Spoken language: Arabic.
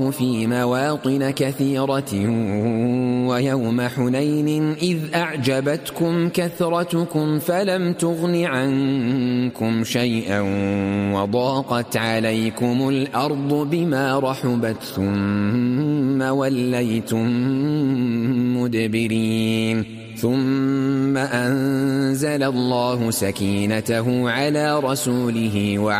في مواطن كثيرة ويوم حنين إذ أعجبتكم كثرتكم فلم تغن عنكم شيئا وضاقت عليكم الأرض بما رحبت ثم وليتم مدبرين ثم أنزل الله سكينته على رسوله